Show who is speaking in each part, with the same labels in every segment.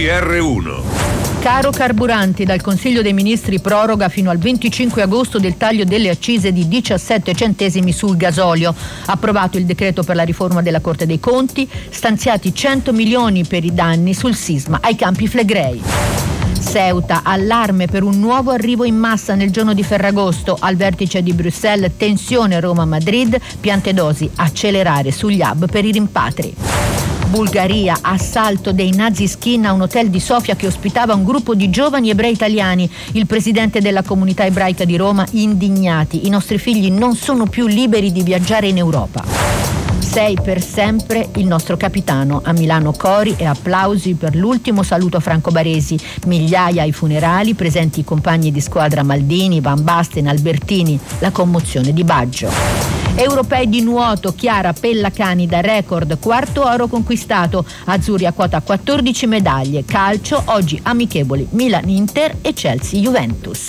Speaker 1: GR1.
Speaker 2: Caro carburanti, dal Consiglio dei Ministri proroga fino al 25 agosto del taglio delle accise di 17 centesimi sul gasolio. Approvato il decreto per la riforma della Corte dei Conti, stanziati 100 milioni per i danni sul sisma ai Campi Flegrei. Ceuta, allarme per un nuovo arrivo in massa nel giorno di Ferragosto. Al vertice di Bruxelles, tensione Roma-Madrid, piante dosi, accelerare sugli hub per i rimpatri. Bulgaria, assalto dei nazi-skin a un hotel di Sofia che ospitava un gruppo di giovani ebrei italiani. Il presidente della comunità ebraica di Roma, indignati, i nostri figli non sono più liberi di viaggiare in Europa. Sei per sempre il nostro capitano. A Milano cori e applausi per l'ultimo saluto a Franco Baresi. Migliaia ai funerali, presenti i compagni di squadra Maldini, Van Basten, Albertini, la commozione di Baggio. Europei di nuoto, Chiara Pellacani da record, quarto oro conquistato, azzurri a quota 14 medaglie. Calcio, oggi amichevoli Milan-Inter e Chelsea-Juventus.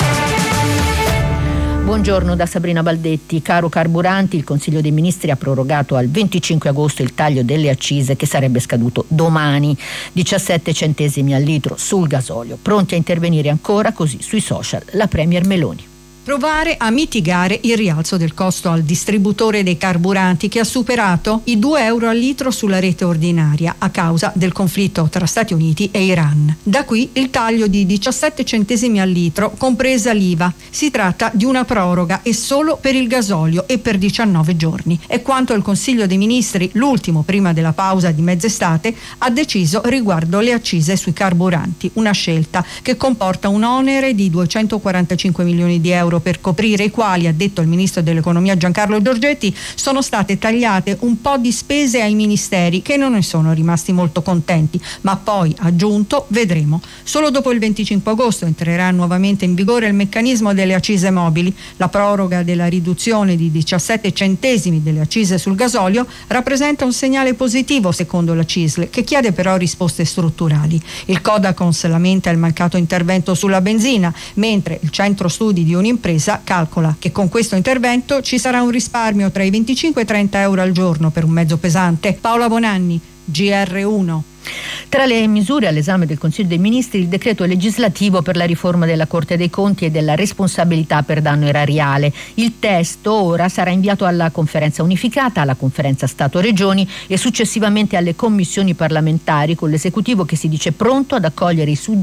Speaker 2: Buongiorno da Sabrina Baldetti. Caro carburanti, il Consiglio dei Ministri ha prorogato al 25 agosto il taglio delle accise che sarebbe scaduto domani, 17 centesimi al litro sul gasolio. Pronti a intervenire ancora così sui social la Premier Meloni.
Speaker 3: Provare a mitigare il rialzo del costo al distributore dei carburanti che ha superato i 2 euro al litro sulla rete ordinaria a causa del conflitto tra Stati Uniti e Iran. Da qui il taglio di 17 centesimi al litro, compresa l'IVA. Si tratta di una proroga e solo per il gasolio e per 19 giorni. È quanto il Consiglio dei Ministri, l'ultimo prima della pausa di mezz'estate, ha deciso riguardo le accise sui carburanti. Una scelta che comporta un onere di 245 milioni di euro per coprire i quali, ha detto il ministro dell'economia Giancarlo Giorgetti, sono state tagliate un po' di spese ai ministeri che non ne sono rimasti molto contenti, ma poi, ha aggiunto, vedremo. Solo dopo il 25 agosto entrerà nuovamente in vigore il meccanismo delle accise mobili. La proroga della riduzione di 17 centesimi delle accise sul gasolio rappresenta un segnale positivo secondo la CISL, che chiede però risposte strutturali. Il Codacons lamenta il mancato intervento sulla benzina, mentre il centro studi di un'impresa calcola che con questo intervento ci sarà un risparmio tra i 25 e i 30 euro al giorno per un mezzo pesante. Paola Bonanni, GR1.
Speaker 2: Tra le misure all'esame del Consiglio dei Ministri il decreto legislativo per la riforma della Corte dei Conti e della responsabilità per danno erariale. Il testo ora sarà inviato alla Conferenza Unificata, alla Conferenza Stato-Regioni e successivamente alle commissioni parlamentari, con l'esecutivo che si dice pronto ad accogliere i suggerimenti